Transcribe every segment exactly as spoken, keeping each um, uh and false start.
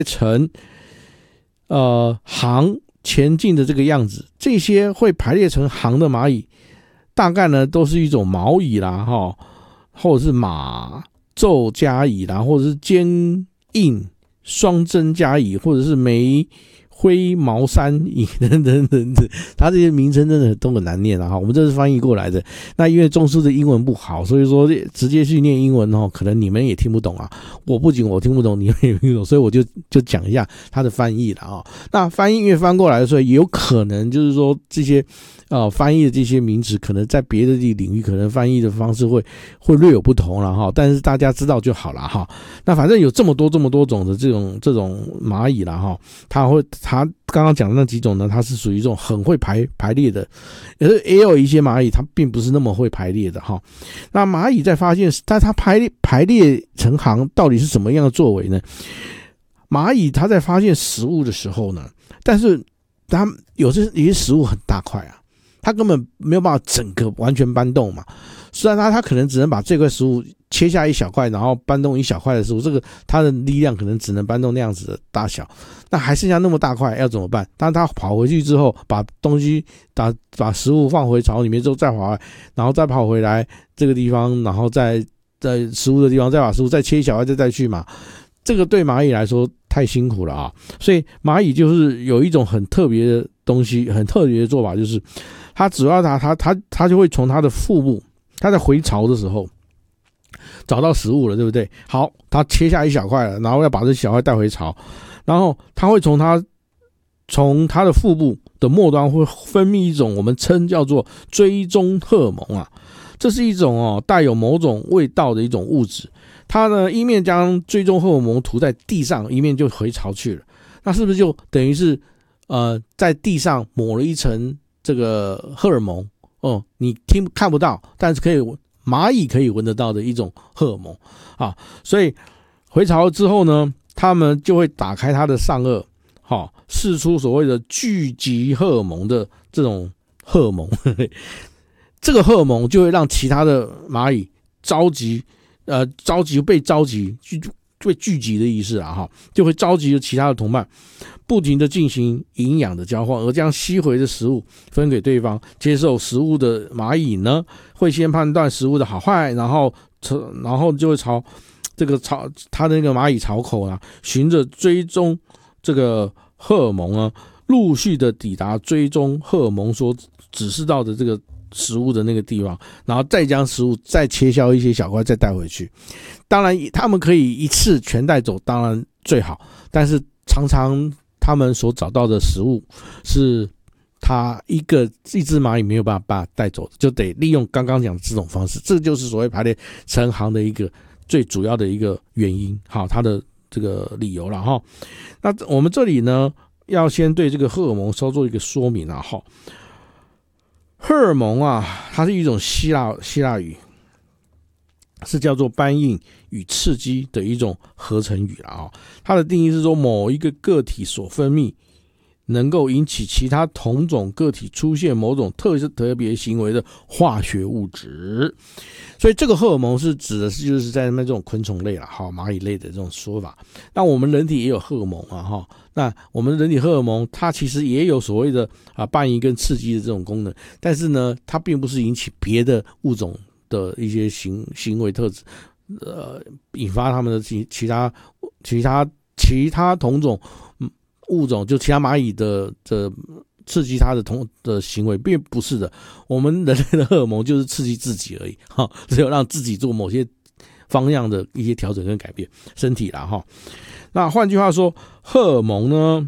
成呃行前进的这个样子。这些会排列成行的蚂蚁，大概呢都是一种毛蚁啦，哈，或者是马皱加蚁啦，或者是坚硬双针加蚁，或者是梅灰毛山蚁等等等等，它这些名称真的都很难念啊！我们这是翻译过来的。那因为中书的英文不好，所以说直接去念英文哦，可能你们也听不懂啊。我不仅我听不懂，你们也听不懂，所以我就就讲一下它的翻译了啊。那翻译因为翻过来的时候，也有可能就是说这些呃翻译的这些名词，可能在别的领域可能翻译的方式会会略有不同了哈。但是大家知道就好了哈。那反正有这么多这么多种的这种这种蚂蚁了哈，它会。它刚刚讲的那几种呢，它是属于一种很会排排列的，也有一些蚂蚁它并不是那么会排列的哈。那蚂蚁在发现，但它排列排列成行到底是什么样的作为呢？蚂蚁它在发现食物的时候呢，但是它有些有些食物很大块啊，它根本没有办法整个完全搬动嘛。虽然它它可能只能把这块食物切下一小块，然后搬动一小块的食物，这个它的力量可能只能搬动那样子的大小，那还剩下那么大块要怎么办？当它跑回去之后，把东西把把食物放回巢里面之后再跑来，然后再跑回来这个地方，然后再在食物的地方再把食物再切一小块再再去嘛，这个对蚂蚁来说太辛苦了啊！所以蚂蚁就是有一种很特别的东西，很特别的做法，就是它只要它它它它就会从它的腹部，它在回巢的时候找到食物了，对不对？好，它切下一小块了，然后要把这小块带回巢，然后它会从它从它的腹部的末端会分泌一种我们称叫做追踪荷尔蒙啊，这是一种哦带有某种味道的一种物质。它呢一面将追踪荷尔蒙涂在地上，一面就回巢去了。那是不是就等于是呃在地上抹了一层这个荷尔蒙？哦，你听看不到，但是可以蚂蚁可以闻得到的一种荷尔蒙啊。所以回巢之后呢，它们就会打开它的上颚，好、哦，释出所谓的聚集荷尔蒙的这种荷尔蒙。这个荷尔蒙就会让其他的蚂蚁着急。呃，召集被召集，被聚集的意思啊，哈，就会召集其他的同伴，不停的进行营养的交换，而将吸回的食物分给对方。接受食物的蚂蚁呢，会先判断食物的好坏，然后然后就会朝这个朝它的那个蚂蚁巢口啊，循着追踪这个荷尔蒙啊，陆续的抵达追踪荷尔蒙所指示到的这个食物的那个地方，然后再将食物再切削一些小块再带回去。当然他们可以一次全带走，当然最好，但是常常他们所找到的食物是他一个一只蚂蚁没有办法把它带走的，就得利用刚刚讲的这种方式。这就是所谓排列成行的一个最主要的一个原因，好，它的这个理由了哈。那我们这里呢要先对这个荷尔蒙稍做一个说明啊哈。荷尔蒙啊，它是一种希腊希腊语，是叫做搬印与刺激的一种合成语了啊。它的定义是说，某一个个体所分泌能够引起其他同种个体出现某种特特别行为的化学物质。所以这个荷尔蒙是指的是就是在那边这种昆虫类啦，哈，蚂蚁类的这种说法。那我们人体也有荷尔蒙啊，哈。那我们人体荷尔蒙它其实也有所谓的啊伴应跟刺激的这种功能，但是呢，它并不是引起别的物种的一些行行为特质，呃，引发他们的其其他其他其他同种物种，就其他蚂蚁的的刺激它的同的行为，并不是的。我们人类的荷尔蒙就是刺激自己而已，哈，只有让自己做某些方向的一些调整跟改变身体啦，哈。那换句话说，荷尔蒙呢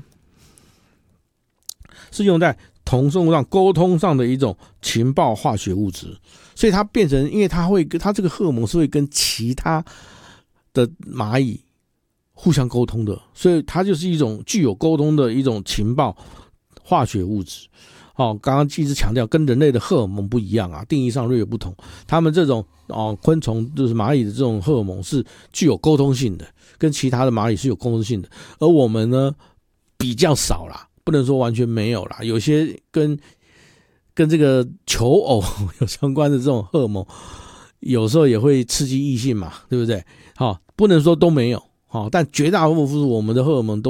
是用在同生物上沟通上的一种情报化学物质，所以它变成，因为它会它这个荷尔蒙是会跟其他的蚂蚁互相沟通的，所以它就是一种具有沟通的一种情报化学物质。哦，刚刚一直强调跟人类的荷尔蒙不一样啊，定义上略有不同。他们这种哦昆虫就是蚂蚁的这种荷尔蒙是具有沟通性的，跟其他的蚂蚁是有沟通性的，而我们呢比较少啦，不能说完全没有啦，有些跟跟这个求偶有相关的这种荷尔蒙，有时候也会刺激异性嘛，对不对？好、哦，不能说都没有，好、哦，但绝大部分我们的荷尔蒙都